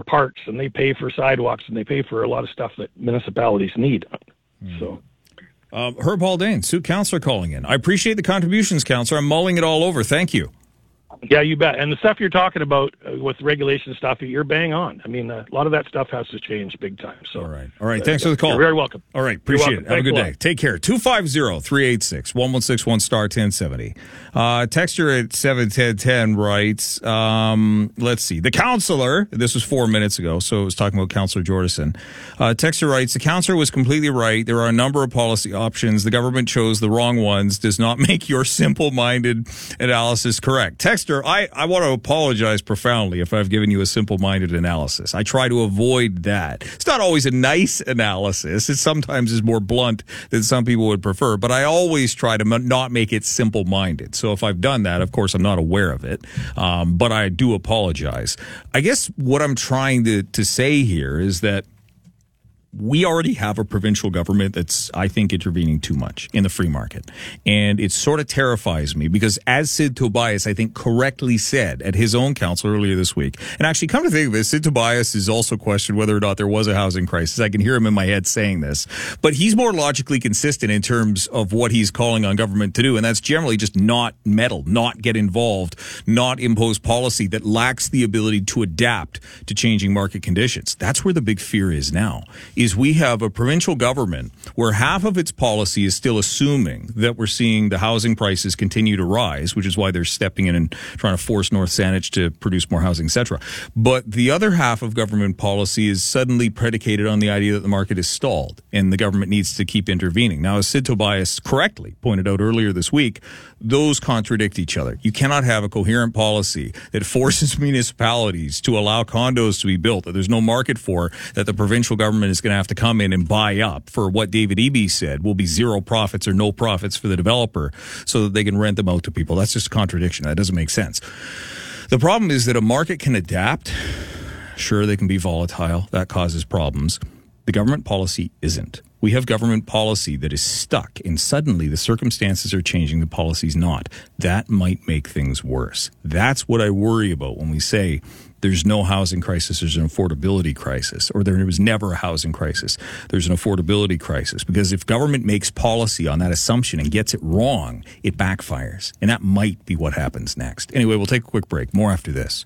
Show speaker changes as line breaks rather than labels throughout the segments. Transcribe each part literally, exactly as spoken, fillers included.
parks, and they pay for sidewalks, and they pay for a lot of stuff that municipalities need. Mm. So,
uh, Herb Haldane, Sioux Councillor calling in. I appreciate the contributions, Councillor. I'm mulling it all over. Thank you.
Yeah, you bet. And the stuff you're talking about uh, with regulation stuff, you're bang on. I mean, uh, a lot of that stuff has to change big time. So,
all right. All right. Thanks uh, for the call.
You're very welcome.
All right. Appreciate it. Have
Thanks
a good day. Take care. two five zero, three eight six, one one six one star ten seventy. Uh, texter at seven ten ten writes, um, let's see. The counselor, this was four minutes ago, so it was talking about Councillor Jordison. Uh, texter writes, the counselor was completely right. There are a number of policy options. The government chose the wrong ones. Does not make your simple-minded analysis correct. Texter, I, I want to apologize profoundly if I've given you a simple-minded analysis. I try to avoid that. It's not always a nice analysis. It sometimes is more blunt than some people would prefer, but I always try to m- not make it simple-minded. So if I've done that, of course, I'm not aware of it, um, but I do apologize. I guess what I'm trying to, to say here is that we already have a provincial government that's, I think, intervening too much in the free market. And it sort of terrifies me because, as Sid Tobias, I think, correctly said at his own council earlier this week, and actually, come to think of it, Sid Tobias has also questioned whether or not there was a housing crisis. I can hear him in my head saying this. But he's more logically consistent in terms of what he's calling on government to do, and that's generally just not meddle, not get involved, not impose policy that lacks the ability to adapt to changing market conditions. That's where the big fear is now. Is we have a provincial government where half of its policy is still assuming that we're seeing the housing prices continue to rise, which is why they're stepping in and trying to force North Saanich to produce more housing, et cetera. But the other half of government policy is suddenly predicated on the idea that the market is stalled and the government needs to keep intervening. Now, as Sid Tobias correctly pointed out earlier this week, those contradict each other. You cannot have a coherent policy that forces municipalities to allow condos to be built that there's no market for, that the provincial government is going to have to come in and buy up for what David Eby said will be zero profits or no profits for the developer so that they can rent them out to people. That's just a contradiction. That doesn't make sense. The problem is that a market can adapt. Sure, they can be volatile. That causes problems. The government policy isn't. We have government policy that is stuck, and suddenly the circumstances are changing, the policy's not. That might make things worse. That's what I worry about when we say there's no housing crisis, there's an affordability crisis, or there was never a housing crisis, there's an affordability crisis. Because if government makes policy on that assumption and gets it wrong, it backfires. And that might be what happens next. Anyway, we'll take a quick break. More after this.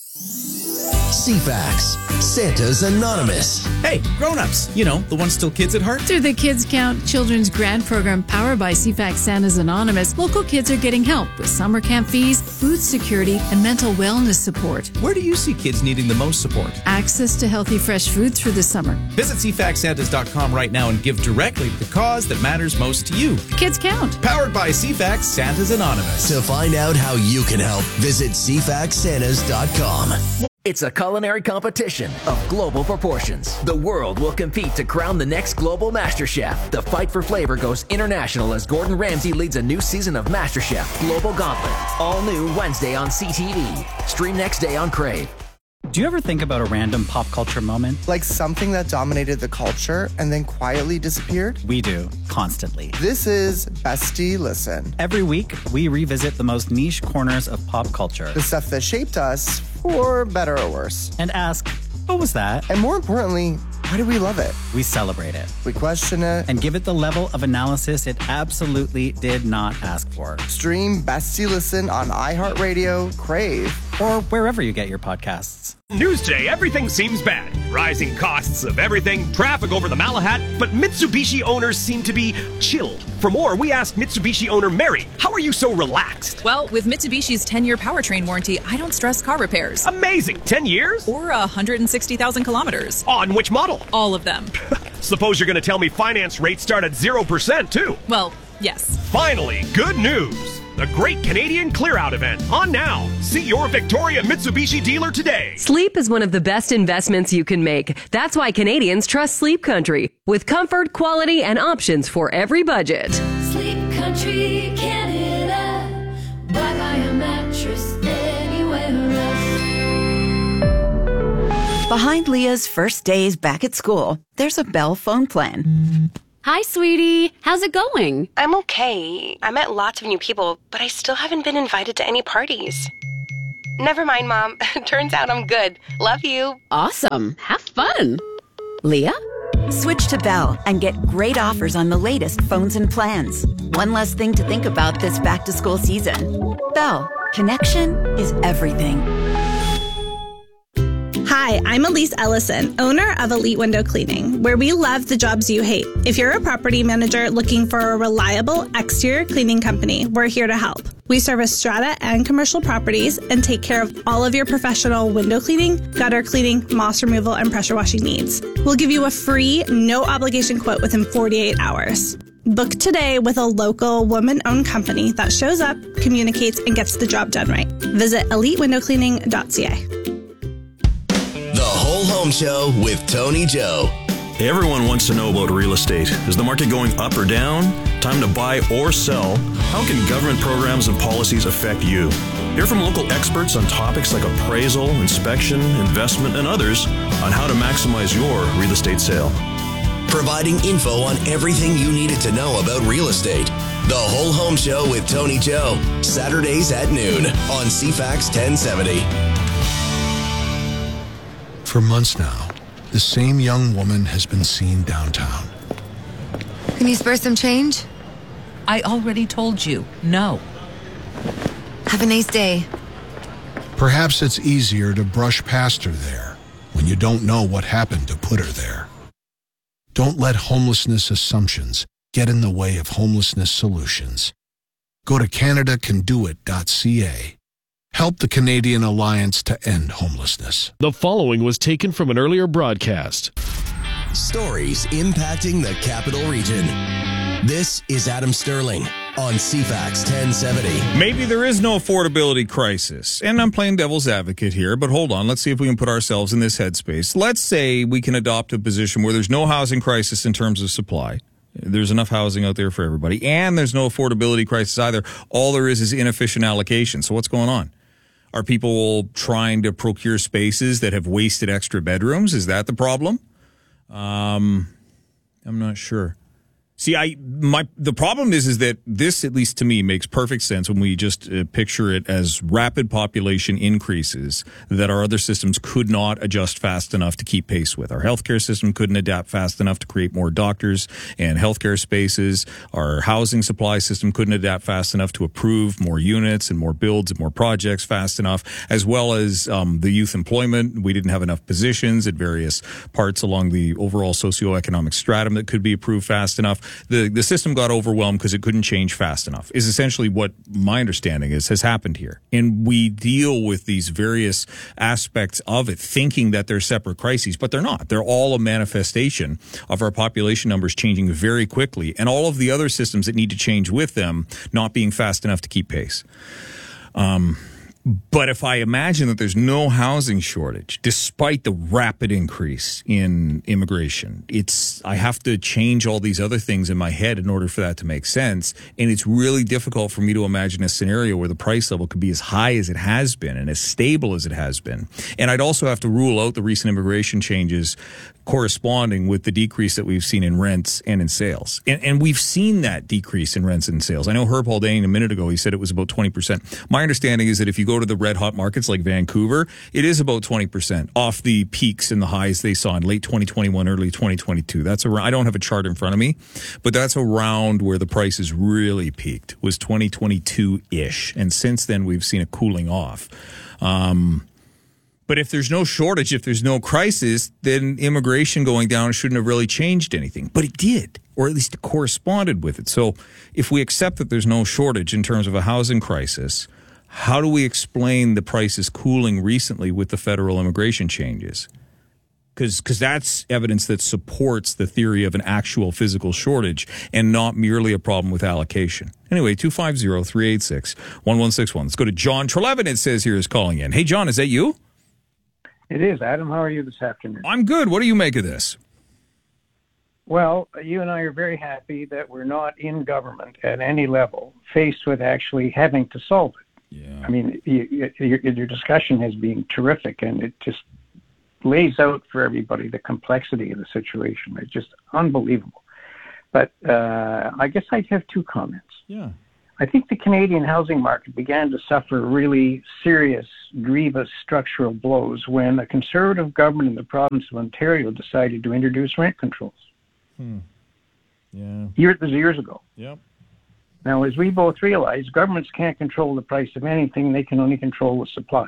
C FAX, Santa's Anonymous.
Hey, grown-ups, you know, the ones still kids at heart.
Through the Kids Count Children's Grant Program powered by C FAX Santa's Anonymous, local kids are getting help with summer camp fees, food security, and mental wellness support.
Where do you see kids needing the most support?
Access to healthy, fresh food through the summer.
Visit c fax santas dot com right now and give directly to the cause that matters most to you.
Kids Count.
Powered by C FAX Santa's Anonymous.
To find out how you can help, visit c fax santas dot com.
It's a culinary competition of global proportions. The world will compete to crown the next global Master Chef. The fight for flavor goes international as Gordon Ramsay leads a new season of Master Chef Global Gauntlet. All new Wednesday on C T V. Stream next day on Crave.
Do you ever think about a random pop culture moment?
Like something that dominated the culture and then quietly disappeared?
We do, constantly.
This is Bestie Listen.
Every week, we revisit the most niche corners of pop culture.
The stuff that shaped us, for better or worse.
And ask, what was that?
And more importantly, why do we love it?
We celebrate it.
We question it.
And give it the level of analysis it absolutely did not ask for.
Stream Bestie Listen on iHeartRadio, Crave,
or wherever you get your podcasts.
News today, everything seems bad. Rising costs of everything, traffic over the Malahat, but Mitsubishi owners seem to be chilled. For more, we asked Mitsubishi owner Mary, how are you so relaxed?
Well, with Mitsubishi's ten-year powertrain warranty, I don't stress car repairs.
Amazing! ten years?
Or one hundred sixty thousand kilometers.
On which model?
All of them.
Suppose you're going to tell me finance rates start at zero percent, too.
Well, yes.
Finally, good news! The Great Canadian Clear Out event, on now. See your Victoria Mitsubishi dealer today.
Sleep is one of the best investments you can make. That's why Canadians trust Sleep Country. With comfort, quality, and options for every budget.
Sleep Country, Canada. Buy, buy a mattress anywhere else.
Behind Leah's first days back at school, there's a Bell phone plan.
Hi, sweetie. How's it going?
I'm okay. I met lots of new people, but I still haven't been invited to any parties. Never mind, Mom. Turns out I'm good. Love you.
Awesome. Have fun. Leah?
Switch to Bell and get great offers on the latest phones and plans. One less thing to think about this back-to-school season. Bell, connection is everything.
Hi, I'm Elise Ellison, owner of Elite Window Cleaning, where we love the jobs you hate. If you're a property manager looking for a reliable exterior cleaning company, we're here to help. We service strata and commercial properties and take care of all of your professional window cleaning, gutter cleaning, moss removal, and pressure washing needs. We'll give you a free, no-obligation quote within forty-eight hours. Book today with a local woman-owned company that shows up, communicates, and gets the job done right. Visit elite window cleaning dot c a.
The Whole Home Show with Tony Joe.
Everyone wants to know about real estate. Is the market going up or down? Time to buy or sell? How can government programs and policies affect you? Hear from local experts on topics like appraisal, inspection, investment, and others on how to maximize your real estate sale.
Providing info on everything you needed to know about real estate. The Whole Home Show with Tony Joe. Saturdays at noon on C FAX ten seventy.
For months now, the same young woman has been seen downtown.
Can you spare some change?
I already told you, no.
Have a nice day.
Perhaps it's easier to brush past her there when you don't know what happened to put her there. Don't let homelessness assumptions get in the way of homelessness solutions. Go to canada can do it dot c a. Help the Canadian Alliance to End Homelessness.
The following was taken from an earlier broadcast.
Stories impacting the Capital Region. This is Adam Sterling on C FAX ten seventy.
Maybe there is no affordability crisis. And I'm playing devil's advocate here, but hold on. Let's see if we can put ourselves in this headspace. Let's say we can adopt a position where there's no housing crisis in terms of supply. There's enough housing out there for everybody. And there's no affordability crisis either. All there is is inefficient allocation. So what's going on? Are people trying to procure spaces that have wasted extra bedrooms? Is that the problem? Um, I'm not sure. See, I my the problem is is that this, at least to me, makes perfect sense when we just uh, picture it as rapid population increases that our other systems could not adjust fast enough to keep pace with. Our healthcare system couldn't adapt fast enough to create more doctors and healthcare spaces. Our housing supply system couldn't adapt fast enough to approve more units and more builds and more projects fast enough, as well as um, the youth employment. We didn't have enough positions at various parts along the overall socioeconomic stratum that could be approved fast enough. The the system got overwhelmed because it couldn't change fast enough, is essentially what my understanding is has happened here. And we deal with these various aspects of it thinking that they're separate crises, but they're not. They're all a manifestation of our population numbers changing very quickly and all of the other systems that need to change with them not being fast enough to keep pace. Um But if I imagine that there's no housing shortage, despite the rapid increase in immigration, it's I have to change all these other things in my head in order for that to make sense. And it's really difficult for me to imagine a scenario where the price level could be as high as it has been and as stable as it has been. And I'd also have to rule out the recent immigration changes corresponding with the decrease that we've seen in rents and in sales. And, and we've seen that decrease in rents and sales. I know Herb Haldane a minute ago, he said it was about twenty percent. My understanding is that if you go to the red hot markets like Vancouver, it is about twenty percent off the peaks and the highs they saw in late twenty twenty-one, early twenty twenty-two. That's around, I don't have a chart in front of me, but that's around where the prices really peaked, was twenty twenty-two-ish. And since then, we've seen a cooling off. Um, But if there's no shortage, if there's no crisis, then immigration going down shouldn't have really changed anything. But it did, or at least it corresponded with it. So if we accept that there's no shortage in terms of a housing crisis, how do we explain the prices cooling recently with the federal immigration changes? Because because that's evidence that supports the theory of an actual physical shortage and not merely a problem with allocation. Anyway, two five zero, three eight six, one one six one. Let's go to John Trelevin, it says here, is calling in. Hey, John, is that you?
It is. Adam, how are you this afternoon?
I'm good. What do you make of this?
Well, you and I are very happy that we're not in government at any level faced with actually having to solve it.
Yeah.
I mean, you, your, your discussion has been terrific, and it just lays out for everybody the complexity of the situation. It's just unbelievable. But uh, I guess I'd have two comments.
Yeah.
I think the Canadian housing market began to suffer really serious, grievous structural blows when a Conservative government in the province of Ontario decided to introduce rent controls.
Hmm. Yeah.
Years, this was years ago.
Yep.
Now, as we both realize, governments can't control the price of anything. They can only control the supply.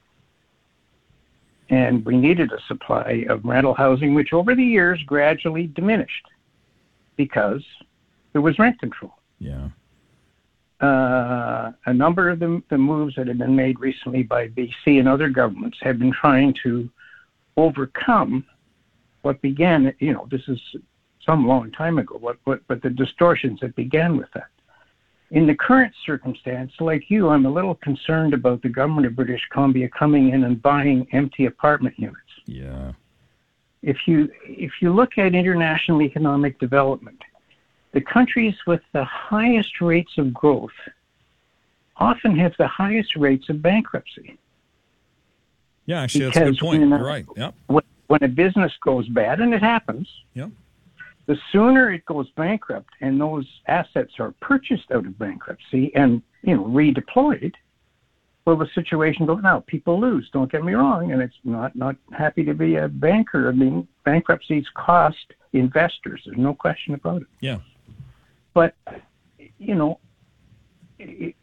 And we needed a supply of rental housing, which over the years gradually diminished because there was rent control.
Yeah.
Uh, a number of the, the moves that have been made recently by B C and other governments have been trying to overcome what began, you know, this is some long time ago, what, what, but the distortions that began with that. In the current circumstance, like you, I'm a little concerned about the government of British Columbia coming in and buying empty apartment units.
Yeah.
If you if you look at international economic development, the countries with the highest rates of growth often have the highest rates of bankruptcy.
Yeah, actually, that's a good point. You're right. Yep.
When, when a business goes bad, and it happens,
yep.
the sooner it goes bankrupt and those assets are purchased out of bankruptcy and, you know, redeployed, well, the situation goes, now people lose, don't get me wrong, and it's not, not happy to be a banker. I mean, bankruptcies cost investors. There's no question about it.
Yeah.
But, you know, it,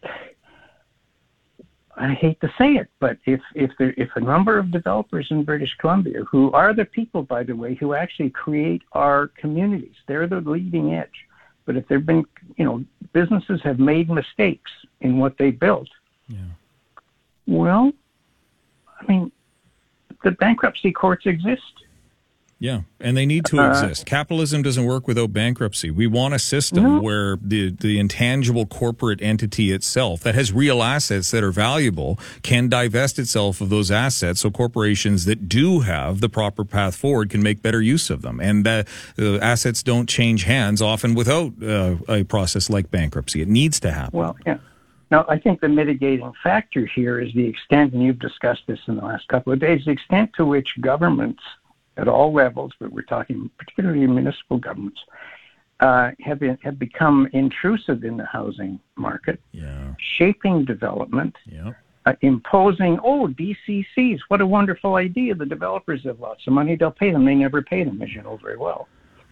I hate to say it, but if if there if a number of developers in British Columbia, who are the people, by the way, who actually create our communities, they're the leading edge. But if there've been, you know, businesses have made mistakes in what they built,
yeah.
well, I mean, the bankruptcy courts exist.
Yeah, and they need to
Uh,
exist. Capitalism doesn't work without bankruptcy. We want a system
No.
where the, the intangible corporate entity itself that has real assets that are valuable can divest itself of those assets so corporations that do have the proper path forward can make better use of them. And uh, the assets don't change hands often without uh, a process like bankruptcy. It needs to happen.
Well, yeah. Now, I think the mitigating factor here is the extent, and you've discussed this in the last couple of days, the extent to which governments at all levels, but we're talking particularly municipal governments, uh, have been, have become intrusive in the housing market,
yeah.
shaping development,
yeah.
uh, imposing, oh, D C Cs, what a wonderful idea. The developers have lots of money, they'll pay them. They never pay them, as you know very well.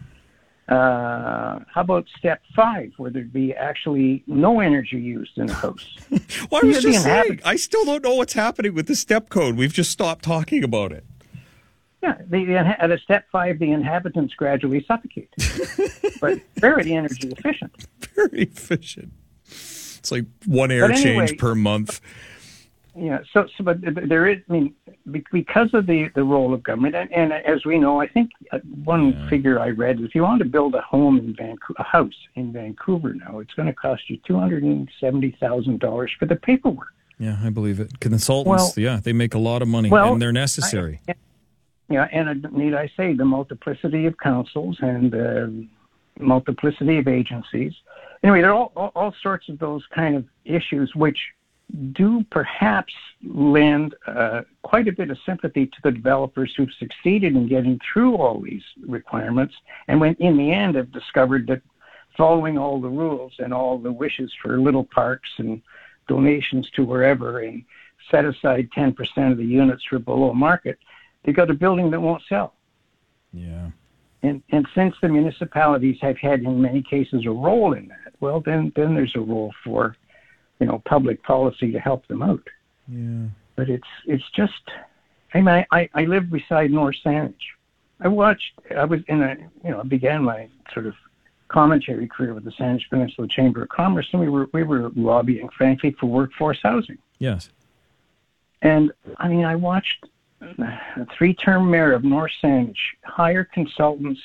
Uh, how about step five, where there'd be actually no energy used in a house?
Well, I was
You're
just
the
saying,
inhabit-
I still don't know what's happening with the step code. We've just stopped talking about it.
Yeah, the, the, at a step five, the inhabitants gradually suffocate. But very energy efficient.
Very efficient. It's like one air
But anyway,
change per month.
Yeah, so, so but there is, I mean, be- because of the, the role of government, and, and as we know, I think uh, one
Yeah.
figure I read is if you want to build a home in Vancouver, a house in Vancouver now, it's going to cost you two hundred seventy thousand dollars for the paperwork.
Yeah, I believe it. Consultants,
Well-
yeah, they make a lot of money,
Well,
and they're necessary.
I- Yeah, and uh, need I say, the multiplicity of councils and uh, multiplicity of agencies. Anyway, there are all, all, all sorts of those kind of issues which do perhaps lend uh, quite a bit of sympathy to the developers who've succeeded in getting through all these requirements and when in the end have discovered that following all the rules and all the wishes for little parks and donations to wherever and set aside ten percent of the units for below market, they got a building that won't sell.
Yeah.
And and since the municipalities have had in many cases a role in that, well then then there's a role for, you know, public policy to help them out.
Yeah.
But it's it's just I mean I, I live beside North Saanich. I watched I was in a you know, I began my sort of commentary career with the Saanich Peninsula Chamber of Commerce, and we were we were lobbying frankly for workforce housing.
Yes.
And I mean I watched a three-term mayor of North Saanich hire consultants,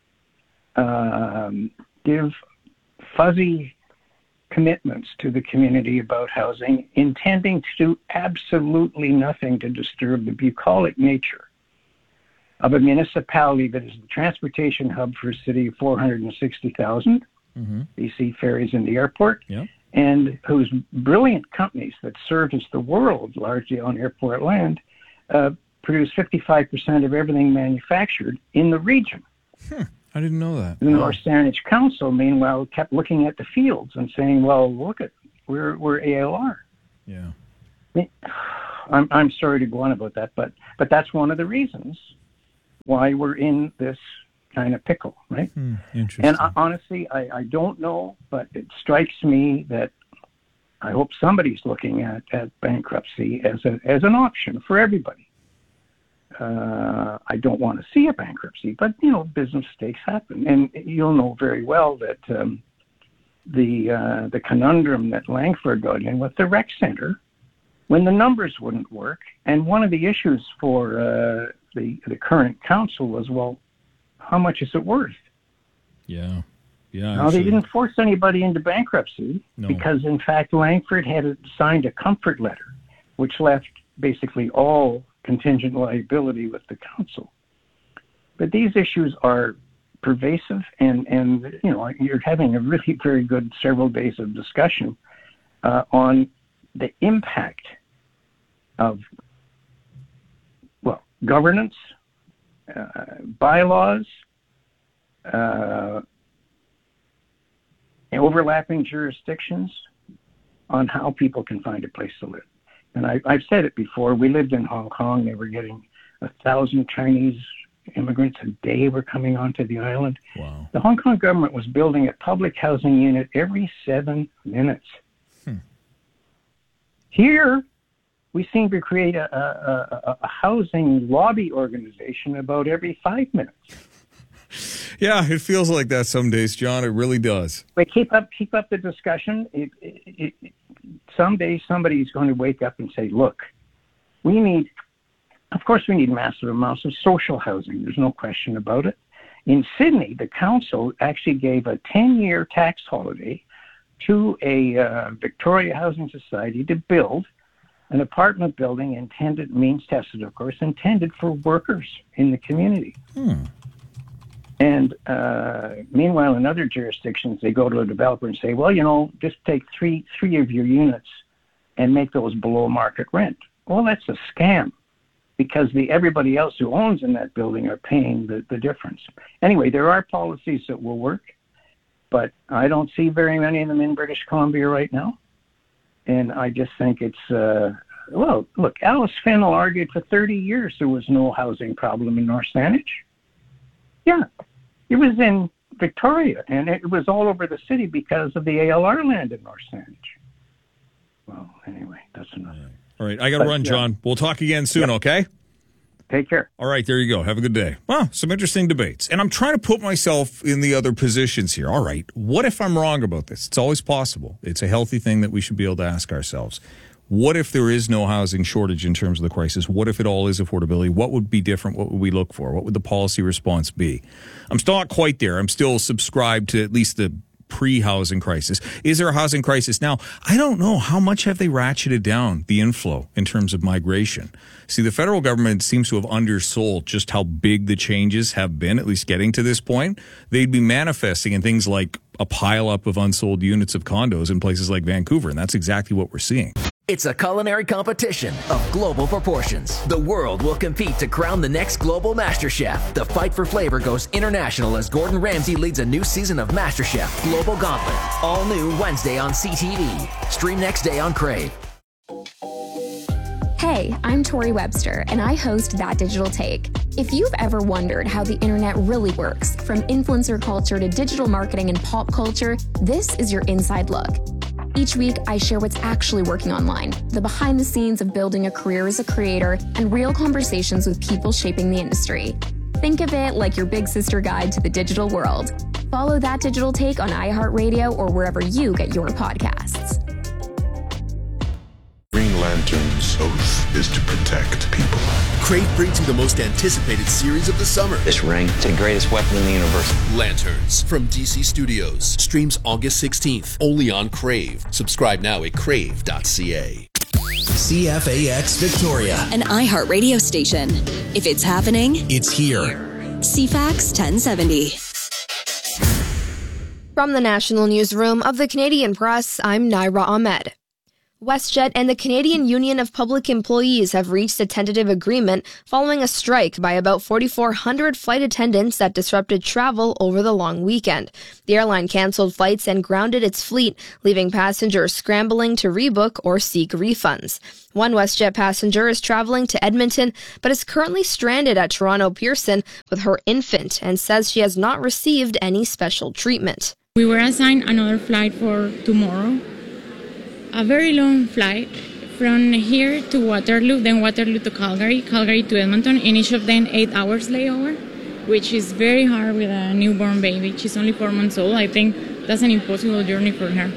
um, give fuzzy commitments to the community about housing, intending to do absolutely nothing to disturb the bucolic nature of a municipality that is the transportation hub for a city of four hundred sixty thousand,
mm-hmm.
B C ferries in the airport,
Yep.
and whose brilliant companies that service the world largely on airport land uh, produce fifty-five percent of everything manufactured in the region.
Hmm. I didn't know that.
The North Saanich Council, meanwhile, kept looking at the fields and saying, well, look at we're we're A L R.
Yeah.
I mean, I'm I'm sorry to go on about that, but but that's one of the reasons why we're in this kind of pickle, right?
Hmm, interesting.
And I, honestly, I, I don't know, but it strikes me that I hope somebody's looking at, at bankruptcy as a as an option for everybody. Uh, I don't want to see a bankruptcy, but you know, business mistakes happen, and you'll know very well that um, the uh, the conundrum that Langford got in with the rec center, when the numbers wouldn't work, and one of the issues for uh, the the current council was, well, how much is it worth?
Yeah, yeah.
Now, they didn't force anybody into bankruptcy
No.
because, in fact, Langford had signed a comfort letter, which left basically all contingent liability with the council. But these issues are pervasive, and, and you know, you're having a really very good several days of discussion uh, on the impact of, well, governance, uh, bylaws, uh, overlapping jurisdictions on how people can find a place to live. And I, I've said it before, we lived in Hong Kong, they were getting a thousand Chinese immigrants a day were coming onto the island.
Wow.
The Hong Kong government was building a public housing unit every seven minutes.
Hmm.
Here, we seem to create a, a, a, a housing lobby organization about every five minutes.
Yeah, it feels like that some days, John. It really does.
But keep up, keep up the discussion. It, it, it, someday somebody's going to wake up and say, look, we need, of course we need massive amounts of social housing. There's no question about it. In Sydney, the council actually gave a ten-year tax holiday to a uh, Victoria Housing Society to build an apartment building intended, means tested, of course, intended for workers in the community.
Hmm.
And uh, meanwhile, in other jurisdictions, they go to a developer and say, well, you know, just take three three of your units and make those below market rent. Well, that's a scam because the everybody else who owns in that building are paying the, the difference. Anyway, there are policies that will work, but I don't see very many of them in British Columbia right now. And I just think it's, uh, well, look, Alice Fennell argued for thirty years there was no housing problem in North Saanich. Yeah, it was in Victoria, and it was all over the city because of the A L R land in North Saanich. Well, anyway, that's enough.
All right, I got to run, John. We'll talk again soon,
yeah.
Okay?
Take care.
All right, there you go. Have a good day. Well, some interesting debates. And I'm trying to put myself in the other positions here. All right, what if I'm wrong about this? It's always possible. It's a healthy thing that we should be able to ask ourselves. What if there is no housing shortage in terms of the crisis? What if it all is affordability? What would be different? What would we look for? What would the policy response be? I'm still not quite there. I'm still subscribed to at least the pre-housing crisis. Is there a housing crisis now? I don't know. How much have they ratcheted down the inflow in terms of migration? See, the federal government seems to have undersold just how big the changes have been, at least getting to this point. They'd be manifesting in things like a pileup of unsold units of condos in places like Vancouver, and that's exactly what we're seeing.
It's a culinary competition of global proportions. The world will compete to crown the next global master chef. The fight for flavor goes international as Gordon Ramsay leads a new season of MasterChef Global Gauntlet. All new Wednesday on C T V. Stream next day on Crave.
Hey, I'm Tori Webster, and I host That Digital Take. If you've ever wondered how the internet really works, from influencer culture to digital marketing and pop culture, this is your inside look. Each week, I share what's actually working online, the behind the scenes of building a career as a creator, and real conversations with people shaping the industry. Think of it like your big sister guide to the digital world. Follow That Digital Take on iHeartRadio or wherever you get your podcasts.
Green Lantern's oath is to protect people.
Crave brings you the most anticipated series of the summer.
This ring, it's the greatest weapon in the universe.
Lanterns from D C Studios. Streams August sixteenth, only on Crave. Subscribe now at crave dot c a. C F A X Victoria.
An iHeart radio station. If it's happening,
it's here.
C FAX ten seventy.
From the National Newsroom of the Canadian Press, I'm Naira Ahmed.
WestJet and the Canadian Union of Public Employees have reached a tentative agreement following a strike by about forty-four hundred flight attendants that disrupted travel over the long weekend. The airline canceled flights and grounded its fleet, leaving passengers scrambling to rebook or seek refunds. One WestJet passenger is traveling to Edmonton, but is currently stranded at Toronto Pearson with her infant and says she has not received any special treatment.
We were assigned another flight for tomorrow. A very long flight from here to Waterloo, then Waterloo to Calgary, Calgary to Edmonton, and each of them eight hours layover, which is very hard with a newborn baby. She's only four months old. I think that's an impossible journey for her.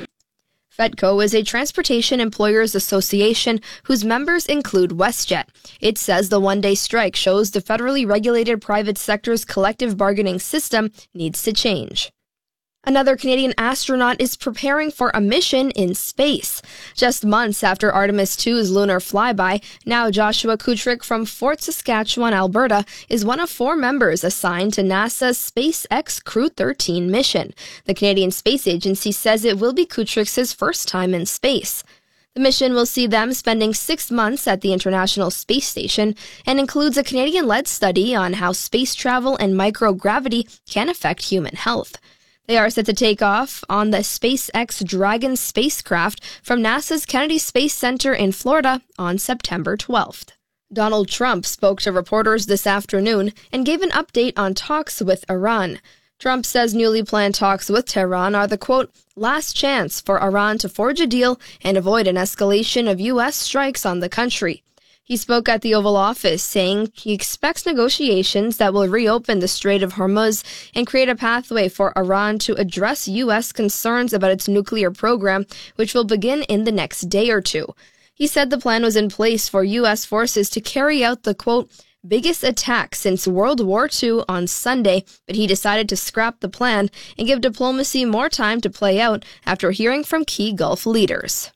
FedCo is a transportation employers association whose members include WestJet. It says the one-day strike shows the federally regulated private sector's collective bargaining system needs to change. Another Canadian astronaut is preparing for a mission in space. Just months after Artemis two's lunar flyby, now Joshua Kutrick from Fort Saskatchewan, Alberta, is one of four members assigned to NASA's SpaceX Crew thirteen mission. The Canadian Space Agency says it will be Kutrick's first time in space. The mission will see them spending six months at the International Space Station and includes a Canadian-led study on how space travel and microgravity can affect human health. They are set to take off on the SpaceX Dragon spacecraft from NASA's Kennedy Space Center in Florida on September twelfth. Donald Trump spoke to reporters this afternoon and gave an update on talks with Iran. Trump says newly planned talks with Tehran are the, quote, last chance for Iran to forge a deal and avoid an escalation of U S strikes on the country. He spoke at the Oval Office, saying he expects negotiations that will reopen the Strait of Hormuz and create a pathway for Iran to address U S concerns about its nuclear program, which will begin in the next day or two. He said the plan was in place for U S forces to carry out the, quote, biggest attack since World War Two on Sunday, but he decided to scrap the plan and give diplomacy more time to play out after hearing from key Gulf leaders.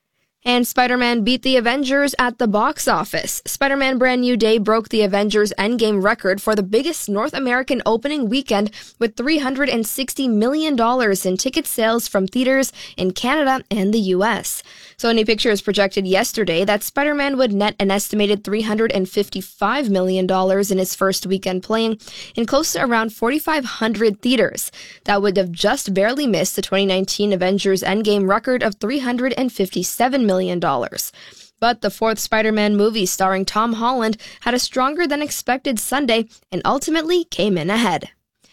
And Spider-Man beat the Avengers at the box office. Spider-Man Brand New Day broke the Avengers Endgame record for the biggest North American opening weekend with three hundred sixty million dollars in ticket sales from theaters in Canada and the U S. Sony Pictures projected yesterday that Spider-Man would net an estimated three hundred fifty-five million dollars in its first weekend playing in close to around forty-five hundred theaters. That would have just barely missed the twenty nineteen Avengers Endgame record of three hundred fifty-seven million dollars. But the fourth Spider-Man movie starring Tom Holland had a stronger than expected Sunday and ultimately came in ahead.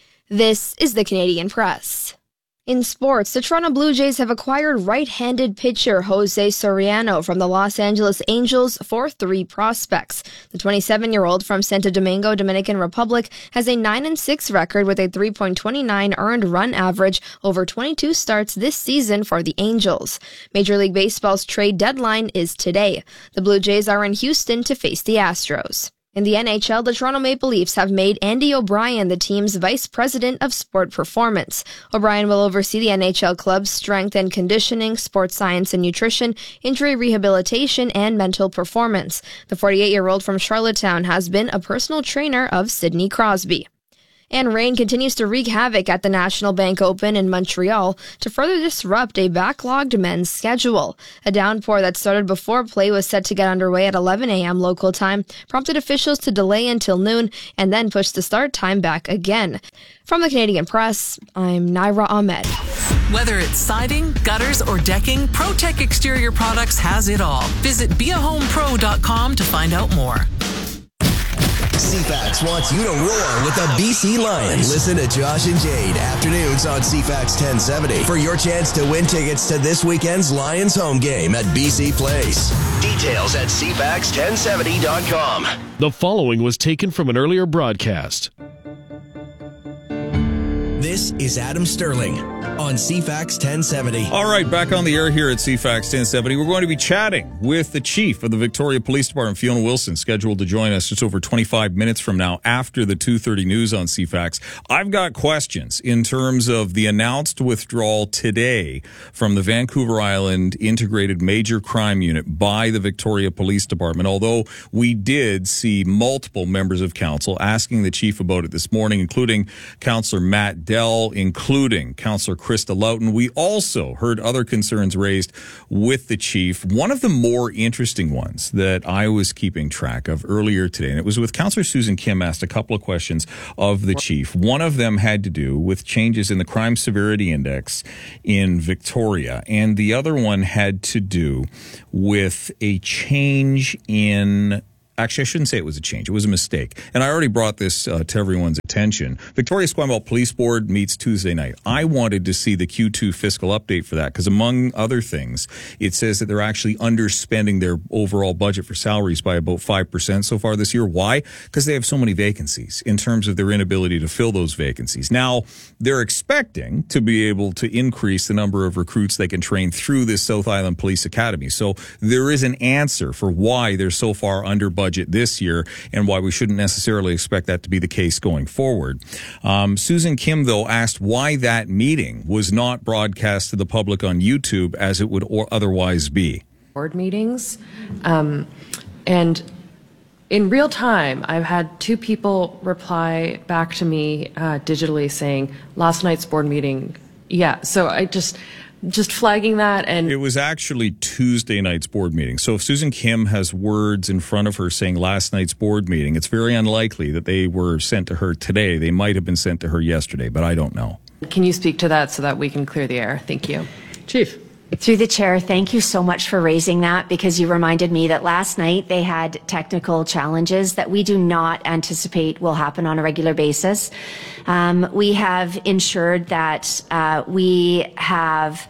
This is the Canadian Press. In sports, the Toronto Blue Jays have acquired right-handed pitcher Jose Soriano from the Los Angeles Angels for three prospects. The twenty-seven-year-old from Santo Domingo, Dominican Republic, has a nine and six record with a three point two nine earned run average over twenty-two starts this season for the Angels. Major League Baseball's trade deadline is today. The Blue Jays are in Houston to face the Astros. In the N H L, the Toronto Maple Leafs have made Andy O'Brien the team's vice president of sport performance. O'Brien will oversee the N H L club's strength and conditioning, sports science and nutrition, injury rehabilitation, and mental performance. The forty-eight-year-old from Charlottetown has been a personal trainer of Sidney Crosby. And rain continues to wreak havoc at the National Bank Open in Montreal to further disrupt a backlogged men's schedule. A downpour that started before play was set to get underway at eleven a.m. local time prompted officials to delay until noon and then push the start time back again. From the Canadian Press, I'm Naira Ahmed.
Whether it's siding, gutters, or decking, ProTech Exterior Products has it all. Visit be a home pro dot com to find out more.
C FAX wants you to roar with the B C Lions. Listen to Josh and Jade afternoons on C FAX ten seventy for your chance to win tickets to this weekend's Lions home game at B C Place. Details at C FAX ten seventy dot com.
The following was taken from an earlier broadcast.
This is Adam Sterling on C FAX ten seventy.
All right, back on the air here at C FAX ten seventy. We're going to be chatting with the chief of the Victoria Police Department, Fiona Wilson, scheduled to join us just over twenty-five minutes from now after the two thirty news on C FAX. I've got questions in terms of the announced withdrawal today from the Vancouver Island Integrated Major Crime Unit by the Victoria Police Department, although we did see multiple members of council asking the chief about it this morning, including Councillor Matt Ardell, including Councillor Krista Loughton. We also heard other concerns raised with the chief. One of the more interesting ones that I was keeping track of earlier today, and it was with Councillor Susan Kim, asked a couple of questions of the chief. One of them had to do with changes in the crime severity index in Victoria, and the other one had to do with a change in Actually, I shouldn't say it was a change. It was a mistake. And I already brought this uh, to everyone's attention. Victoria Esquimalt Police Board meets Tuesday night. I wanted to see the Q two fiscal update for that because, among other things, it says that they're actually underspending their overall budget for salaries by about five percent so far this year. Why? Because they have so many vacancies in terms of their inability to fill those vacancies. Now, they're expecting to be able to increase the number of recruits they can train through this South Island Police Academy. So there is an answer for why they're so far under budget this year and why we shouldn't necessarily expect that to be the case going forward. Um, Susan Kim, though, asked why that meeting was not broadcast to the public on YouTube as it would or otherwise be.
Board meetings. Um, and in real time, I've had two people reply back to me uh, digitally saying, last night's board meeting. Yeah, so I just... Just flagging that. And
it was actually Tuesday night's board meeting. So if Susan Kim has words in front of her saying last night's board meeting, it's very unlikely that they were sent to her today. They might have been sent to her yesterday, but I don't know.
Can you speak to that so that we can clear the air? Thank you.
Chief.
Through the chair, thank you so much for raising that, because you reminded me that last night they had technical challenges that we do not anticipate will happen on a regular basis. Um, we have ensured that uh, we have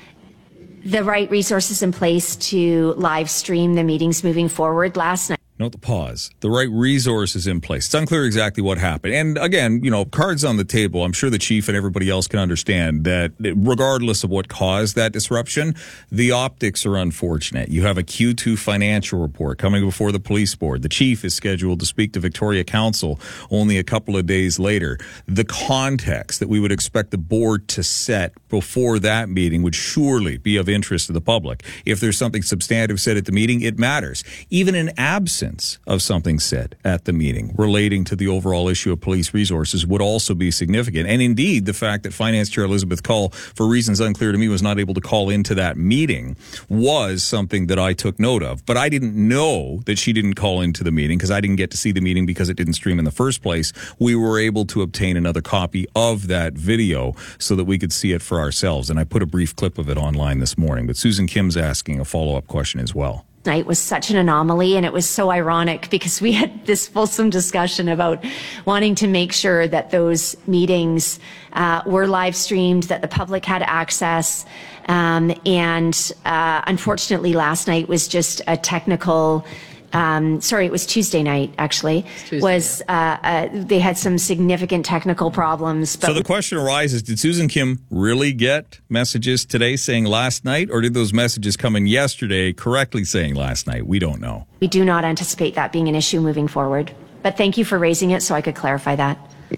the right resources in place to live stream the meetings moving forward. Last night,
Note the pause. The right resources in place. It's unclear exactly what happened. And again, you know, cards on the table. I'm sure the chief and everybody else can understand that regardless of what caused that disruption, the optics are unfortunate. You have a Q two financial report coming before the police board. The chief is scheduled to speak to Victoria Council only a couple of days later. The context that we would expect the board to set before that meeting would surely be of interest to the public. If there's something substantive said at the meeting, it matters. Even in absence of something said at the meeting relating to the overall issue of police resources would also be significant. And indeed, the fact that Finance Chair Elizabeth Cull, for reasons unclear to me, was not able to call into that meeting was something that I took note of. But I didn't know that she didn't call into the meeting because I didn't get to see the meeting because it didn't stream in the first place. We were able to obtain another copy of that video so that we could see it for ourselves. And I put a brief clip of it online this morning. But Susan Kim's asking a follow-up question as well.
Night was such an anomaly, and it was so ironic because we had this fulsome discussion about wanting to make sure that those meetings uh, were live streamed, that the public had access, um, and uh, unfortunately last night was just a technical Um, sorry, it was Tuesday night, actually, Tuesday, was uh, uh, they had some significant technical problems. But
so the question arises, did Susan Kim really get messages today saying last night, or did those messages come in yesterday correctly saying last night? We don't know.
We do not anticipate that being an issue moving forward. But thank you for raising it so I could clarify that.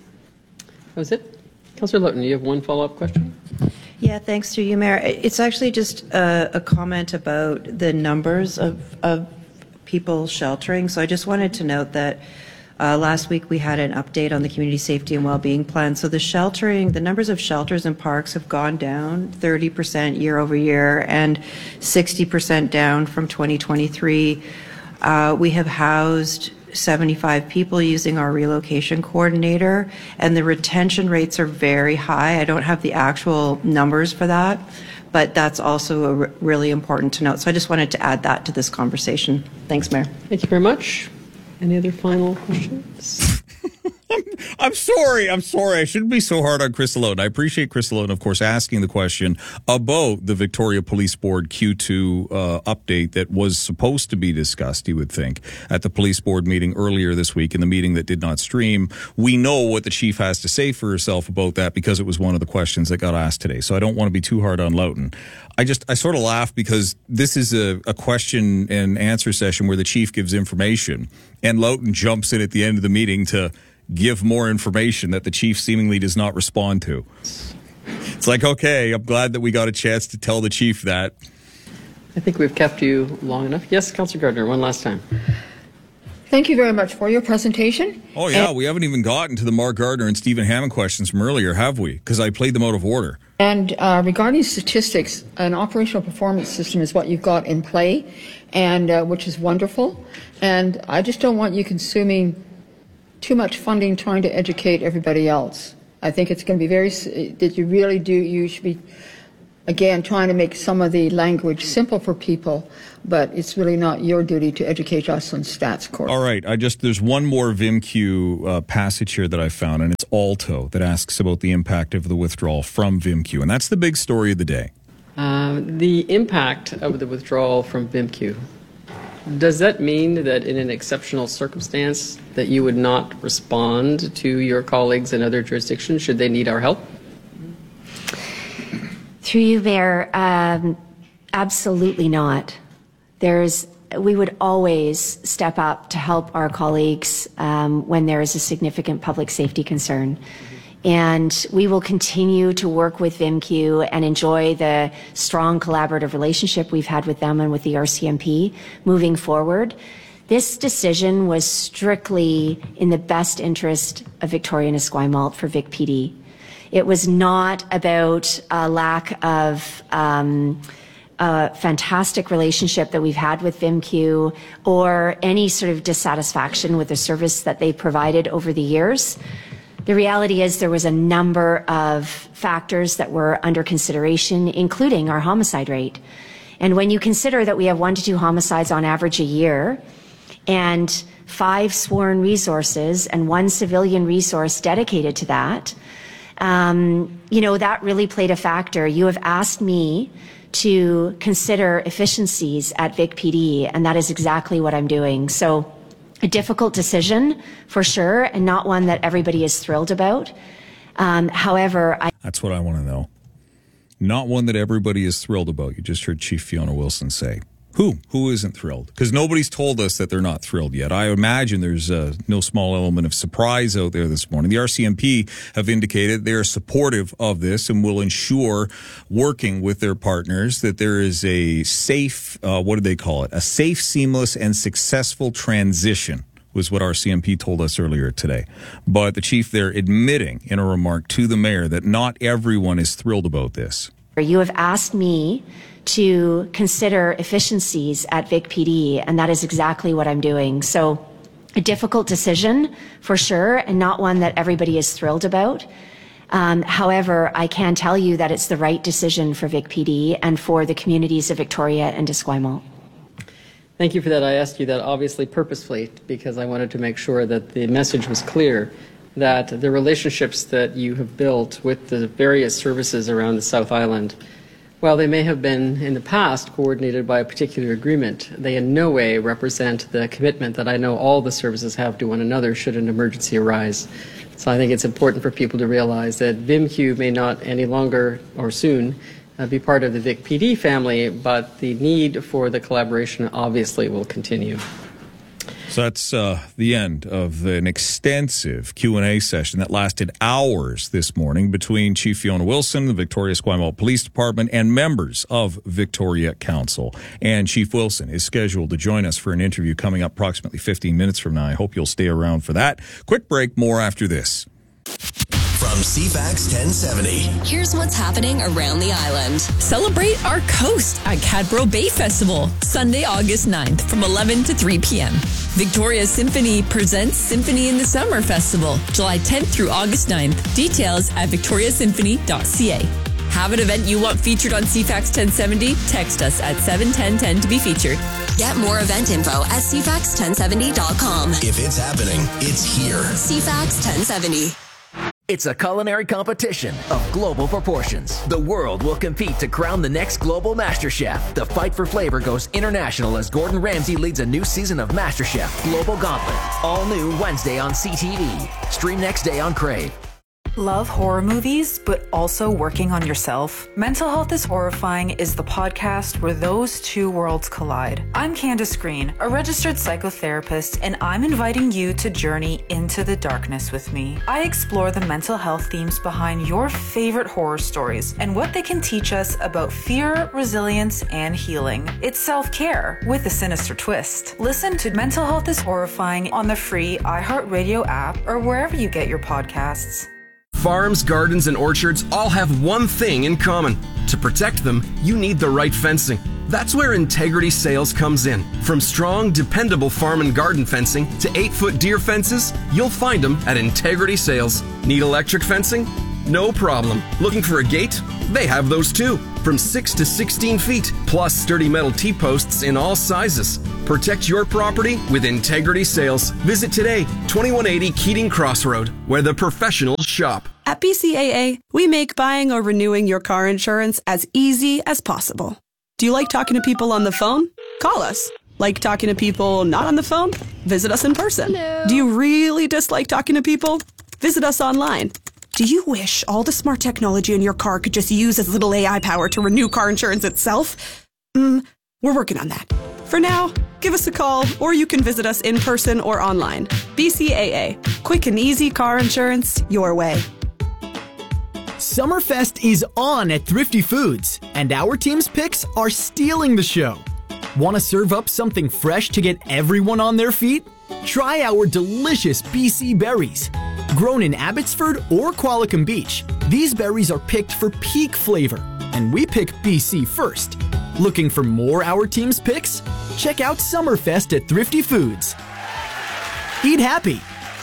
That was it. Councillor Loughton, you have one follow-up question?
Yeah, thanks to you, Mayor. It's actually just a, a comment about the numbers of, of people sheltering. So I just wanted to note that uh, last week we had an update on the community safety and well-being plan. So the sheltering, the numbers of shelters and parks have gone down thirty percent year over year and sixty percent down from twenty twenty-three. Uh, we have housed seventy-five people using our relocation coordinator, and the retention rates are very high. I don't have the actual numbers for that, but that's also a r- really important to note. So I just wanted to add that to this conversation. Thanks, Mayor.
Thank you very much. Any other final questions?
I'm sorry. I'm sorry. I shouldn't be so hard on Krista Loughton. I appreciate Krista Loughton, of course, asking the question about the Victoria Police Board Q two uh, update that was supposed to be discussed, you would think, at the police board meeting earlier this week, in the meeting that did not stream. We know what the chief has to say for herself about that because it was one of the questions that got asked today. So I don't want to be too hard on Loughton. I just, I sort of laugh because this is a, a question and answer session where the chief gives information and Loughton jumps in at the end of the meeting to give more information that the chief seemingly does not respond to. It's like, okay, I'm glad that we got a chance to tell the chief that.
I think we've kept you long enough. Yes, Councillor Gardner, one last time.
Thank you very much for your presentation.
Oh, yeah.
And,
we haven't even gotten to the Mark Gardner and Stephen Hammond questions from earlier, have we? Because I played them out of order.
and uh, regarding statistics, an operational performance system is what you've got in play, and uh, which is wonderful. And I just don't want you consuming too much funding trying to educate everybody else. I think it's going to be very, that you really do, you should be, again, trying to make some of the language simple for people, but it's really not your duty to educate us on stats, Corp.
All right, I just, there's one more VimQ uh, passage here that I found, and it's Alto that asks about the impact of the withdrawal from VimQ, and that's the big story of the day.
Uh, the impact of the withdrawal from VimQ. Does that mean that in an exceptional circumstance that you would not respond to your colleagues in other jurisdictions should they need our help?
Through you, Mayor, um, absolutely not. There's, we would always step up to help our colleagues um, when there is a significant public safety concern. And we will continue to work with VimQ and enjoy the strong collaborative relationship we've had with them and with the R C M P moving forward. This decision was strictly in the best interest of Victoria and Esquimalt for Vic P D. It was not about a lack of um, a fantastic relationship that we've had with VimQ or any sort of dissatisfaction with the service that they provided over the years. The reality is there was a number of factors that were under consideration, including our homicide rate. And when you consider that we have one to two homicides on average a year and five sworn resources and one civilian resource dedicated to that, um, you know, that really played a factor. You have asked me to consider efficiencies at Vic P D, and that is exactly what I'm doing. So, a difficult decision, for sure, and not one that everybody is thrilled about. Um, however, I...
That's what I want to know. Not one that everybody is thrilled about. You just heard Chief Fiona Wilson say. Who? Who isn't thrilled? Because nobody's told us that they're not thrilled yet. I imagine there's uh, no small element of surprise out there this morning. The R C M P have indicated they are supportive of this and will ensure, working with their partners, that there is a safe, uh, what do they call it? A safe, seamless, and successful transition was what R C M P told us earlier today. But the chief there admitting in a remark to the mayor that not everyone is thrilled about this.
You have asked me to consider efficiencies at Vic P D, and that is exactly what I'm doing. So a difficult decision, for sure, and not one that everybody is thrilled about. Um, however, I can tell you that it's the right decision for Vic P D and for the communities of Victoria and Esquimalt.
Thank you for that. I asked you that obviously purposefully because I wanted to make sure that the message was clear that the relationships that you have built with the various services around the South Island, while they may have been in the past coordinated by a particular agreement, they in no way represent the commitment that I know all the services have to one another should an emergency arise. So I think it's important for people to realize that VimQ may not any longer or soon uh, be part of the Vic P D family, but the need for the collaboration obviously will continue.
So that's uh, the end of an extensive Q and A session that lasted hours this morning between Chief Fiona Wilson, the Victoria Esquimalt Police Department, and members of Victoria Council. And Chief Wilson is scheduled to join us for an interview coming up approximately fifteen minutes from now. I hope you'll stay around for that. Quick break, more after this.
From C FAX ten seventy.
Here's what's happening around the island.
Celebrate our coast at Cadbro Bay Festival, Sunday, August ninth from eleven to three p.m. Victoria Symphony presents Symphony in the Summer Festival, July tenth through August ninth. Details at victoria symphony dot c a. Have an event you want featured on C FAX ten seventy? Text us at seven ten ten to be featured.
Get more event info at c fax ten seventy dot com.
If it's happening, it's here.
C FAX ten seventy.
It's a culinary competition of global proportions. The world will compete to crown the next global master chef. The fight for flavor goes international as Gordon Ramsay leads a new season of MasterChef Global Gauntlet. All new Wednesday on C T V. Stream next day on Crave.
Love horror movies, but also working on yourself? Mental Health is Horrifying is the podcast where those two worlds collide. I'm Candace Green, a registered psychotherapist, and I'm inviting you to journey into the darkness with me. I explore the mental health themes behind your favorite horror stories and what they can teach us about fear, resilience, and healing. It's self-care with a sinister twist. Listen to Mental Health is Horrifying on the free iHeartRadio app or wherever you get your podcasts.
Farms, gardens, and orchards all have one thing in common. To protect them, you need the right fencing. That's where Integrity Sales comes in. From strong, dependable farm and garden fencing to eight-foot deer fences, you'll find them at Integrity Sales. Need electric fencing? No problem. Looking for a gate? They have those too. From six to sixteen feet, plus sturdy metal T-posts in all sizes. Protect your property with Integrity Sales. Visit today, twenty-one eighty Keating Crossroad, where the professionals shop.
At B C A A, we make buying or renewing your car insurance as easy as possible. Do you like talking to people on the phone? Call us. Like talking to people not on the phone? Visit us in person. Hello. Do you really dislike talking to people? Visit us online. Do you wish all the smart technology in your car could just use as little A I power to renew car insurance itself? Mm, we're working on that. For now, give us a call, or you can visit us in person or online. B C A A. Quick and easy car insurance your way.
Summerfest is on at Thrifty Foods, and our team's picks are stealing the show. Want to serve up something fresh to get everyone on their feet? Try our delicious B C berries. Grown in Abbotsford or Qualicum Beach, these berries are picked for peak flavor, and we pick B C first. Looking for more Our Team's picks? Check out Summerfest at Thrifty Foods. Eat happy.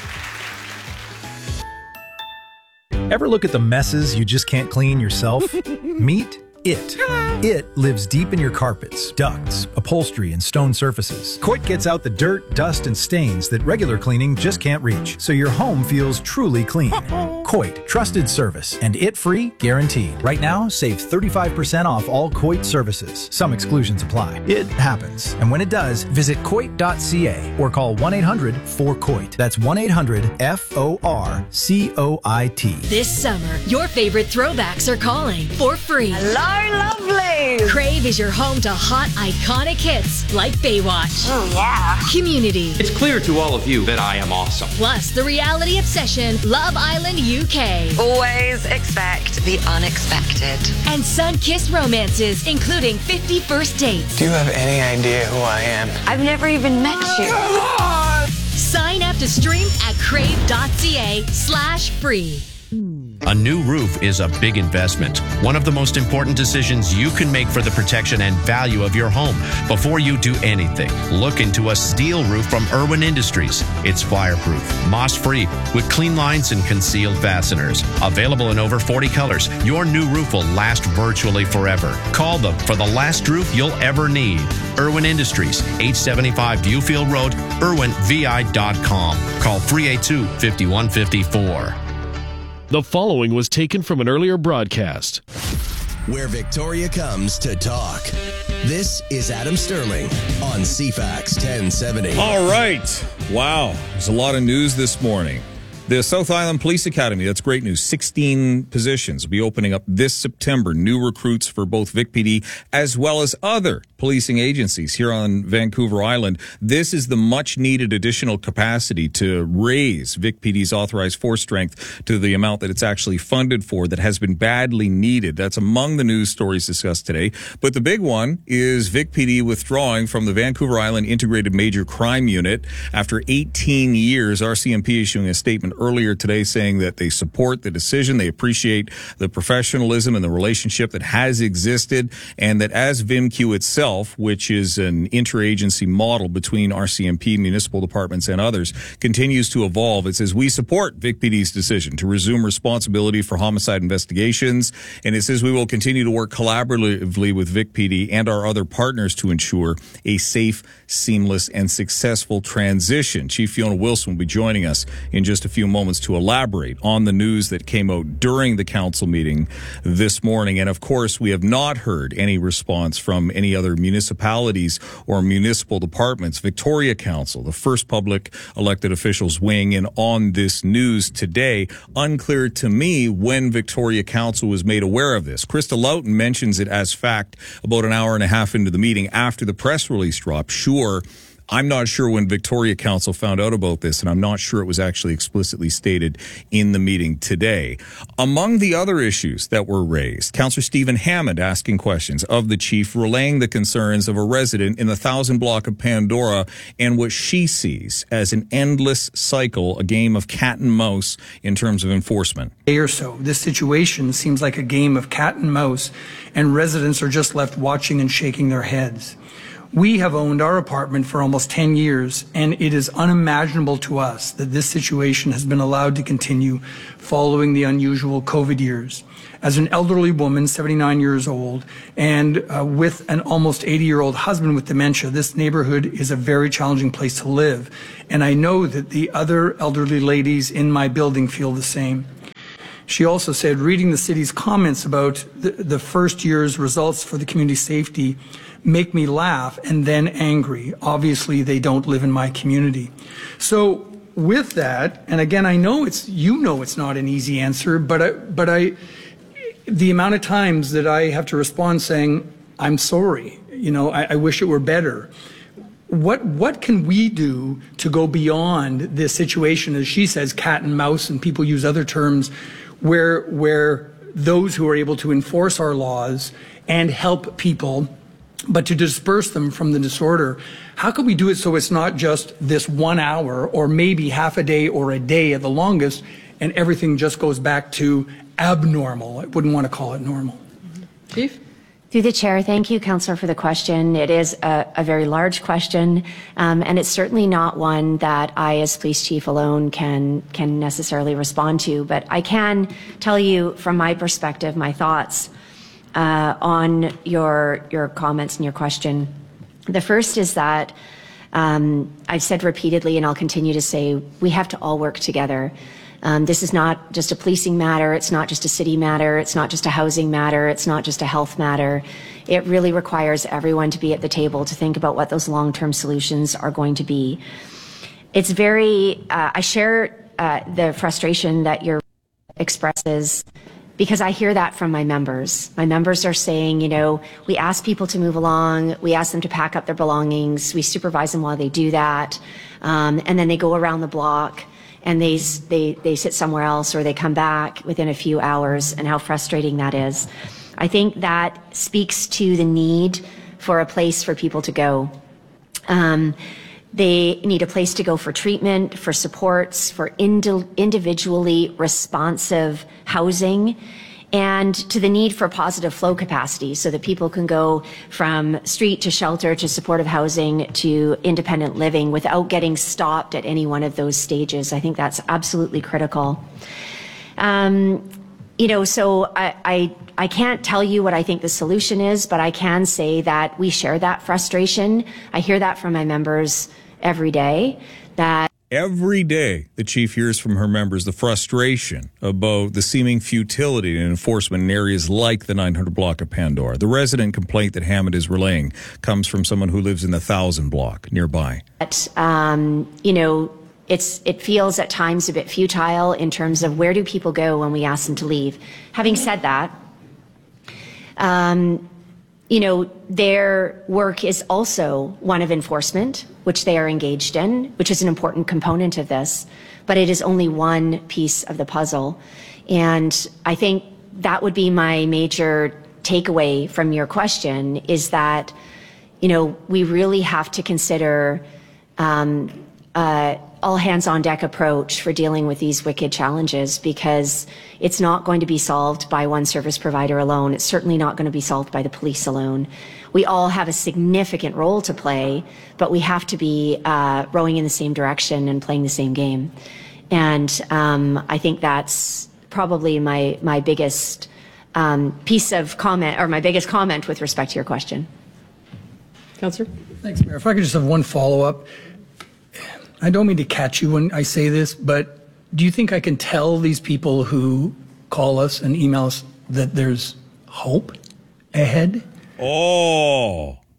Ever look at the messes you just can't clean yourself? Meet It. It lives deep in your carpets, ducts, upholstery, and stone surfaces. Coit gets out the dirt, dust, and stains that regular cleaning just can't reach, so your home feels truly clean. Coit, trusted service, and it-free guaranteed. Right now, save thirty-five percent off all Coit services. Some exclusions apply. It happens. And when it does, visit coit dot c a or call one eight hundred four coit. That's one eight hundred F O R C O I T.
This summer, your favorite throwbacks are calling for free. Hello, lovely! Crave is your home to hot, iconic hits like Baywatch. Oh, yeah. Community.
It's clear to all of you that I am awesome.
Plus, the reality obsession, Love Island U K.
Always expect the unexpected.
And sun-kissed romances, including fifty First Dates.
Do you have any idea who I am?
I've never even met you.
Come on!
Sign up to stream at crave dot c a slash free.
A new roof is a big investment. One of the most important decisions you can make for the protection and value of your home. Before you do anything, look into a steel roof from Irwin Industries. It's fireproof, moss-free, with clean lines and concealed fasteners. Available in over forty colors, your new roof will last virtually forever. Call them for the last roof you'll ever need. Irwin Industries, eight seventy-five Viewfield Road, irwin v i dot com. Call three eight two, five one five four.
The following was taken from an earlier broadcast.
Where Victoria comes to talk. This is Adam Sterling on C FAX ten seventy.
All right. Wow. There's a lot of news this morning. The South Island Police Academy, that's great news. sixteen positions will be opening up this September. New recruits for both Vic P D as well as other policing agencies here on Vancouver Island. This is the much needed additional capacity to raise Vic P D's authorized force strength to the amount that it's actually funded for that has been badly needed. That's among the news stories discussed today. But the big one is Vic P D withdrawing from the Vancouver Island Integrated Major Crime Unit. After eighteen years, R C M P issuing a statement earlier today saying that they support the decision, they appreciate the professionalism and the relationship that has existed, and that as V I M Q itself, which is an interagency model between R C M P, municipal departments, and others, continues to evolve. It says, we support Vic P D's decision to resume responsibility for homicide investigations, and it says we will continue to work collaboratively with Vic P D and our other partners to ensure a safe, seamless, and successful transition. Chief Fiona Wilson will be joining us in just a few moments to elaborate on the news that came out during the council meeting this morning. And of course, we have not heard any response from any other municipalities or municipal departments. Victoria Council, the first public elected officials weighing in on this news today. Unclear to me when Victoria Council was made aware of this. Krista Loughton mentions it as fact about an hour and a half into the meeting after the press release dropped. Sure, I'm not sure when Victoria Council found out about this, and I'm not sure it was actually explicitly stated in the meeting today. Among the other issues that were raised, Councillor Stephen Hammond asking questions of the chief, relaying the concerns of a resident in the Thousand Block of Pandora and what she sees as an endless cycle, a game of cat and mouse in terms of enforcement.
Day or so, this situation seems like a game of cat and mouse, and residents are just left watching and shaking their heads. We have owned our apartment for almost ten years, and it is unimaginable to us that this situation has been allowed to continue following the unusual COVID years. As an elderly woman, seventy-nine years old, and uh, with an almost eighty-year-old husband with dementia, this neighborhood is a very challenging place to live. And I know that the other elderly ladies in my building feel the same. She also said, reading the city's comments about the, the first year's results for the community safety make me laugh and then angry. Obviously, they don't live in my community. So with that, and again, I know it's, you know it's not an easy answer, but I, but I, the amount of times that I have to respond saying, I'm sorry, you know, I, I wish it were better. What, what can we do to go beyond this situation, as she says, cat and mouse, and people use other terms, where, where those who are able to enforce our laws and help people, but to disperse them from the disorder, how can we do it so it's not just this one hour or maybe half a day or a day at the longest, and everything just goes back to abnormal? I wouldn't want to call it normal. Chief?
Through the chair, thank you, Councillor, for the question. It is a, a very large question, um, and it's certainly not one that I, as police chief alone, can can necessarily respond to. But I can tell you, from my perspective, my thoughts uh, on your your comments and your question. The first is that um, I've said repeatedly, and I'll continue to say, we have to all work together. Um, this is not just a policing matter. It's not just a city matter. It's not just a housing matter. It's not just a health matter. It really requires everyone to be at the table to think about what those long-term solutions are going to be. It's very, uh, I share uh, the frustration that your expresses, because I hear that from my members. My members are saying, you know, we ask people to move along. We ask them to pack up their belongings. We supervise them while they do that. Um, and then they go around the block and they, they, they sit somewhere else, or they come back within a few hours, and how frustrating that is. I think that speaks to the need for a place for people to go. Um, they need a place to go for treatment, for supports, for indi- individually responsive housing, and to the need for positive flow capacity so that people can go from street to shelter to supportive housing to independent living without getting stopped at any one of those stages. I think that's absolutely critical. Um, you know, so I, I, I can't tell you what I think the solution is, but I can say that we share that frustration. I hear that from my members every day, that
Every day, the chief hears from her members the frustration about the seeming futility in enforcement in areas like the nine hundred block of Pandora. The resident complaint that Hammond is relaying comes from someone who lives in the one thousand block nearby.
But, um, you know, it's it feels at times a bit futile in terms of where do people go when we ask them to leave. Having said that, um, you know, their work is also one of enforcement, which they are engaged in, which is an important component of this, but it is only one piece of the puzzle. And I think that would be my major takeaway from your question, is that, you know, we really have to consider um, uh, all hands on deck approach for dealing with these wicked challenges, because it's not going to be solved by one service provider alone. It's certainly not going to be solved by the police alone. We all have a significant role to play, but we have to be uh, rowing in the same direction and playing the same game. And um, I think that's probably my, my biggest um, piece of comment, or my biggest comment with respect to your question.
Councillor? Thanks, Mayor. If I could just have one follow-up. I don't mean to catch you when I say this, but do you think I can tell these people who call us and email us that there's hope ahead?
Oh,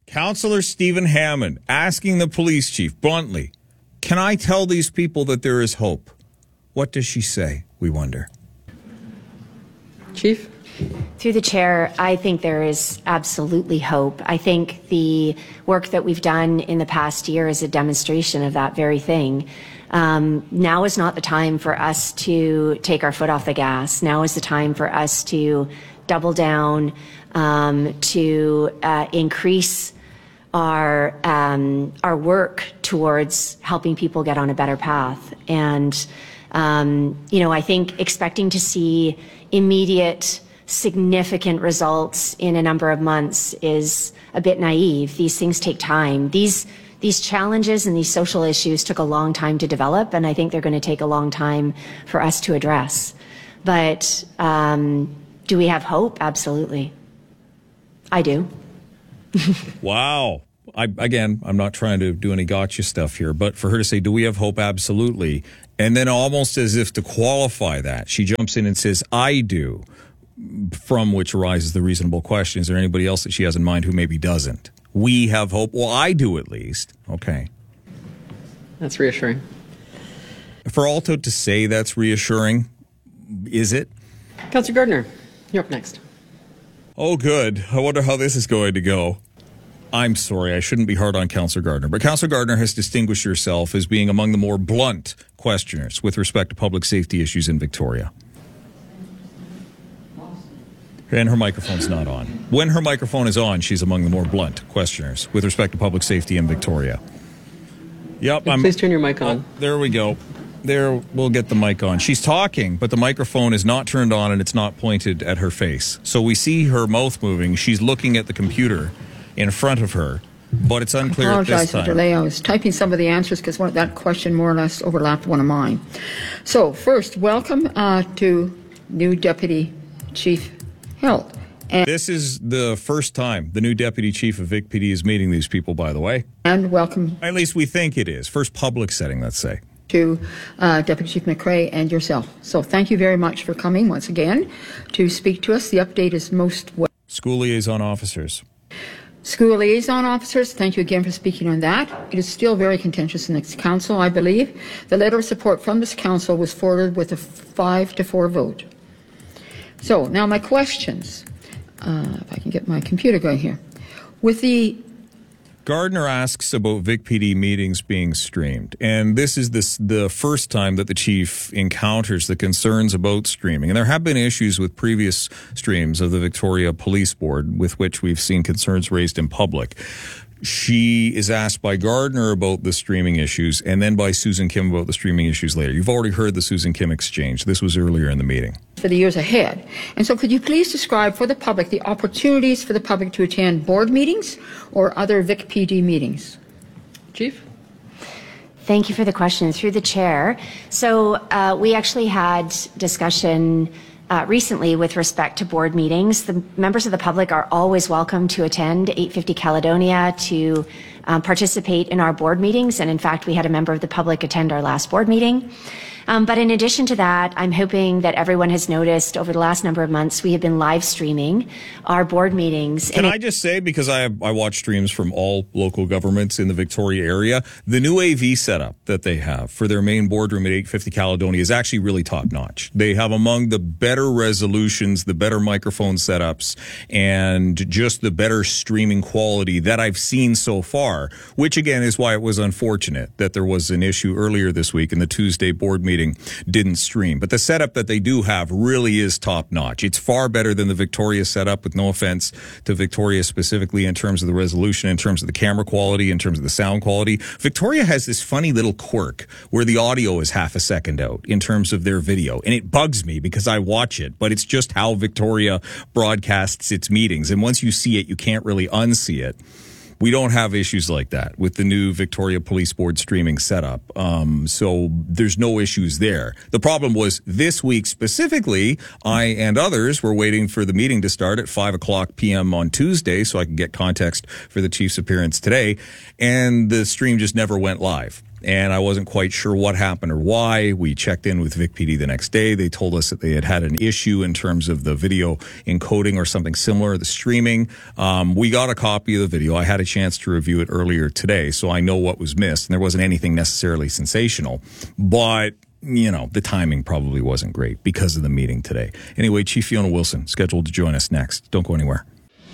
Councillor Stephen Hammond asking the police chief bluntly, can I tell these people that there is hope? What does she say, we wonder?
Chief?
Through the chair, I think there is absolutely hope. I think the work that we've done in the past year is a demonstration of that very thing. Um, now is not the time for us to take our foot off the gas. Now is the time for us to double down, um, to uh, increase our um, our work towards helping people get on a better path. And um, you know, I think expecting to see immediate, significant results in a number of months is a bit naive. These things take time. These these challenges and these social issues took a long time to develop, and I think they're going to take a long time for us to address. But um, do we have hope? Absolutely. I do.
Wow. I, again, I'm not trying to do any gotcha stuff here, but for her to say, do we have hope? Absolutely. And then almost as if to qualify that, she jumps in and says, I do, from which arises the reasonable question. Is there anybody else that she has in mind who maybe doesn't? We have hope. Well, I do at least. Okay.
That's reassuring.
For Alto to say that's reassuring, is it?
Councillor Gardner, you're up next.
Oh, good. I wonder how this is going to go. I'm sorry, I shouldn't be hard on Councillor Gardner, but Councillor Gardner has distinguished herself as being among the more blunt questioners with respect to public safety issues in Victoria. And her microphone's not on. When her microphone is on, she's among the more blunt questioners with respect to public safety in Victoria. Yep. I'm,
Please turn your mic on.
Oh, there we go. There, we'll get the mic on. She's talking, but the microphone is not turned on and it's not pointed at her face. So we see her mouth moving. She's looking at the computer in front of her, but it's unclear
I
at this
apologize
time.
for the delay. I was typing some of the answers because that question more or less overlapped one of mine. So first, welcome uh, to new Deputy Chief Health. And,
this is the first time the new Deputy Chief of Vic P D is meeting these people, by the way.
And welcome.
At least we think it is. First public setting, let's say.
To uh, Deputy Chief McRae and yourself. So thank you very much for coming once again to speak to us. The update is most well.
School liaison officers.
School liaison officers, thank you again for speaking on that. It is still very contentious in this council, I believe. The letter of support from this council was forwarded with a five to four vote. So now my questions, uh, if I can get my computer going here. With the
Gardner asks about Vic P D meetings being streamed, and this is this the first time that the chief encounters the concerns about streaming. And there have been issues with previous streams of the Victoria Police Board with which we've seen concerns raised in public. She is asked by Gardner about the streaming issues and then by Susan Kim about the streaming issues later. You've already heard the Susan Kim exchange. This was earlier in the meeting.
For the years ahead. And so could you please describe for the public the opportunities for the public to attend board meetings or other Vic P D meetings?
Chief?
Thank you for the question. Through the chair. So uh, we actually had discussion Uh, recently with respect to board meetings. The members of the public are always welcome to attend eight fifty Caledonia to um, participate in our board meetings, and in fact we had a member of the public attend our last board meeting. Um, but in addition to that, I'm hoping that everyone has noticed over the last number of months we have been live streaming our board meetings.
Can I just say, because I I watch streams from all local governments in the Victoria area, the new A V setup that they have for their main boardroom at eight fifty Caledonia is actually really top notch. They have among the better resolutions, the better microphone setups, and just the better streaming quality that I've seen so far, which again is why it was unfortunate that there was an issue earlier this week in the Tuesday board meeting didn't stream. But the setup that they do have really is top notch. It's far better than the Victoria setup, with no offense to Victoria specifically in terms of the resolution, in terms of the camera quality, in terms of the sound quality. Victoria has this funny little quirk where the audio is half a second out in terms of their video. And it bugs me because I watch it, but it's just how Victoria broadcasts its meetings. And once you see it, you can't really unsee it. We don't have issues like that with the new Victoria Police Board streaming setup. Um, so there's no issues there. The problem was this week specifically, I and others were waiting for the meeting to start at five o'clock p.m. on Tuesday so I could get context for the chief's appearance today. And the stream just never went live. and I wasn't quite sure what happened or why. We checked in with Vic P D the next day. They told us that they had had an issue in terms of the video encoding or something similar, the streaming. Um, we got a copy of the video. I had a chance to review it earlier today, so I know what was missed, and there wasn't anything necessarily sensational, but you know, the timing probably wasn't great because of the meeting today. Anyway, Chief Fiona Wilson scheduled to join us next. Don't go anywhere.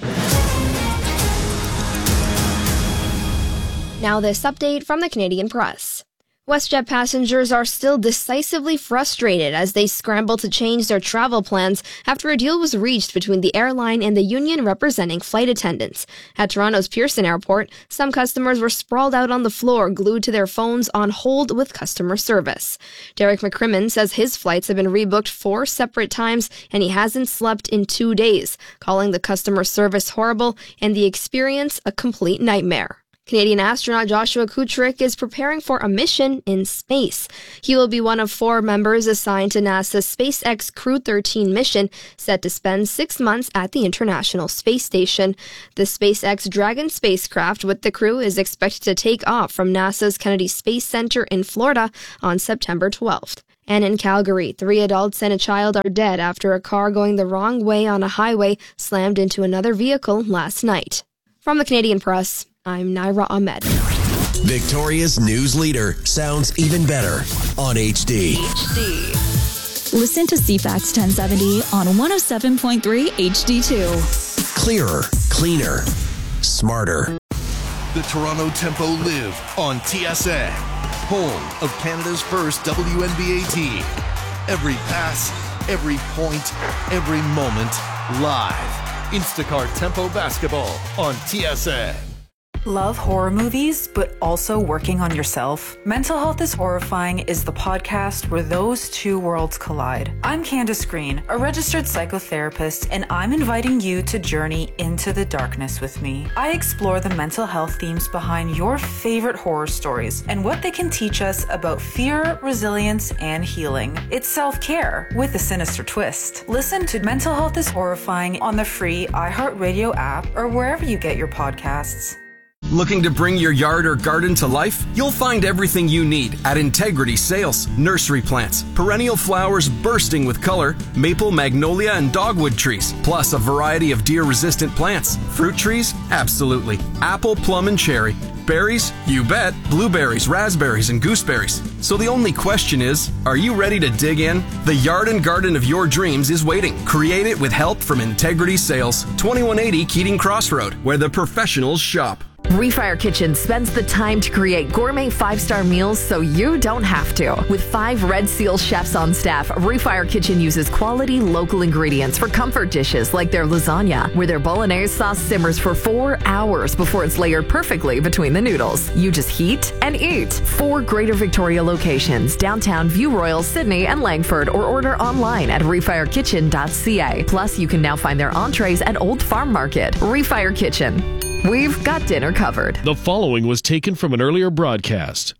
Now this update from the Canadian Press. WestJet passengers are still decisively frustrated as they scramble to change their travel plans after a deal was reached between the airline and the union representing flight attendants. At Toronto's Pearson Airport, some customers were sprawled out on the floor, glued to their phones on hold with customer service. Derek McCrimmon says his flights have been rebooked four separate times and he hasn't slept in two days, calling the customer service horrible and the experience a complete nightmare. Canadian astronaut Joshua Kutrick is preparing for a mission in space. He will be one of four members assigned to NASA's SpaceX Crew thirteen mission, set to spend six months at the International Space Station. The SpaceX Dragon spacecraft with the crew is expected to take off from NASA's Kennedy Space Center in Florida on September twelfth. And in Calgary, three adults and a child are dead after a car going the wrong way on a highway slammed into another vehicle last night. From the Canadian Press, I'm Naira Ahmed.
Victoria's news leader sounds even better on H D.
H D. Listen to C FAX ten seventy on one oh seven point three H D two.
Clearer, cleaner, smarter.
The Toronto Tempo live on T S N, home of Canada's first W N B A team. Every pass, every point, every moment, live. Instacart Tempo Basketball on T S N.
Love horror movies, but also working on yourself? Mental Health is Horrifying is the podcast where those two worlds collide. I'm Candace Green, a registered psychotherapist, and I'm inviting you to journey into the darkness with me. I explore the mental health themes behind your favorite horror stories and what they can teach us about fear, resilience, and healing. It's self-care with a sinister twist. Listen to Mental Health is Horrifying on the free iHeartRadio app or wherever you get your podcasts.
Looking to bring your yard or garden to life? You'll find everything you need at Integrity Sales. Nursery plants, perennial flowers bursting with color, maple, magnolia, and dogwood trees, plus a variety of deer-resistant plants. Fruit trees? Absolutely. Apple, plum, and cherry. Berries? You bet. Blueberries, raspberries, and gooseberries. So the only question is, are you ready to dig in? The yard and garden of your dreams is waiting. Create it with help from Integrity Sales, twenty-one eighty Keating Crossroad, where the professionals shop.
Refire Kitchen spends the time to create gourmet five-star meals so you don't have to. With five Red Seal chefs on staff, Refire Kitchen uses quality local ingredients for comfort dishes like their lasagna, where their bolognese sauce simmers for four hours before it's layered perfectly between the noodles. You just heat and eat. Four Greater Victoria locations, downtown, View Royal, Sydney, and Langford, or order online at refire kitchen dot c a. Plus, you can now find their entrees at Old Farm Market. Refire Kitchen. We've got dinner covered.
The following was taken from an earlier broadcast.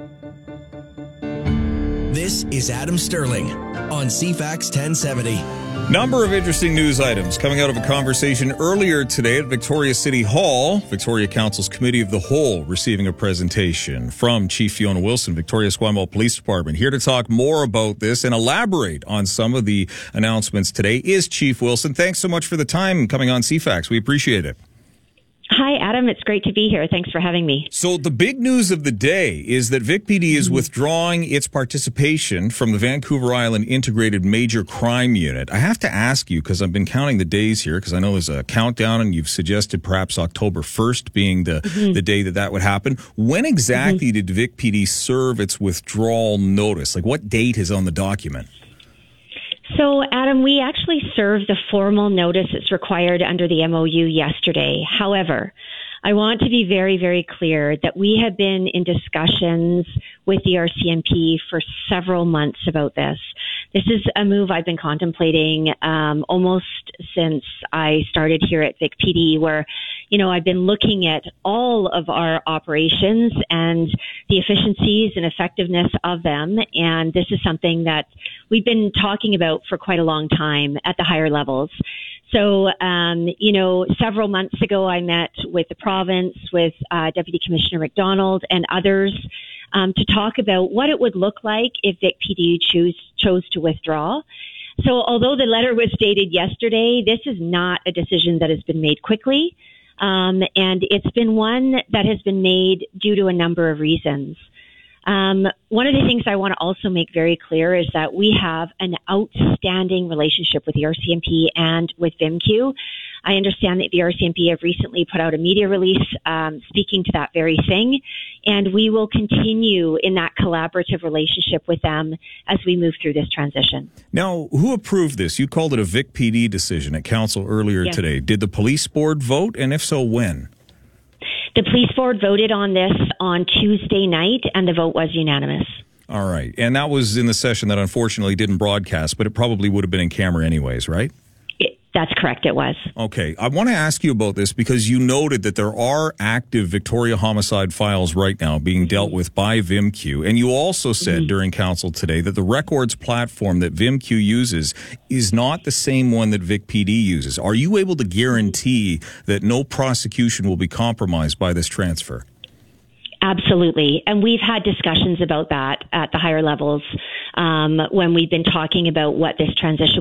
This is Adam Sterling on C FAX ten seventy.
Number of interesting news items coming out of a conversation earlier today at Victoria City Hall. Victoria Council's Committee of the Whole receiving a presentation from Chief Fiona Wilson, Victoria Esquimalt Police Department. Here to talk more about this and elaborate on some of the announcements today is Chief Wilson. Thanks so much for the time coming on C FAX. We appreciate it.
Hi, Adam. It's great to be here. Thanks for having me.
So the big news of the day is that Vic P D is mm-hmm. withdrawing its participation from the Vancouver Island Integrated Major Crime Unit. I have to ask you, because I've been counting the days here, because I know there's a countdown, and you've suggested perhaps October first being the, mm-hmm. the day that that would happen. When exactly mm-hmm. did Vic P D serve its withdrawal notice? Like, what date is on the document?
So, Adam, we actually served the formal notice that's required under the M O U yesterday. However, I want to be very, very clear that we have been in discussions with the R C M P for several months about this. This is a move I've been contemplating um, almost since I started here at Vic P D, where, you know, I've been looking at all of our operations and the efficiencies and effectiveness of them. And this is something that we've been talking about for quite a long time at the higher levels. So, um, you know, several months ago, I met with the province, with uh, Deputy Commissioner McDonald and others um, to talk about what it would look like if Vic P D choose, chose to withdraw. So although the letter was dated yesterday, this is not a decision that has been made quickly. Um, and it's been one that has been made due to a number of reasons. Um, one of the things I want to also make very clear is that we have an outstanding relationship with the R C M P and with V I M Q. I understand that the R C M P have recently put out a media release um, speaking to that very thing, and we will continue in that collaborative relationship with them as we move through this transition.
Now, who approved this? You called it a Vic P D decision at council earlier
Yes.
today. Did the police board vote, and if so, when?
The police board voted on this on Tuesday night, and the vote was unanimous.
All right. And that was in the session that unfortunately didn't broadcast, but it probably would have been in camera anyways, right?
It, that's correct, it was.
Okay. I want to ask you about this because you noted that there are active Victoria homicide files right now being dealt with by V I M Q. And you also said mm-hmm. during council today that the records platform that V I M Q uses is not the same one that Vic P D uses. Are you able to guarantee that no prosecution will be compromised by this transfer?
Absolutely. And we've had discussions about that at the higher levels um, when we've been talking about what this transition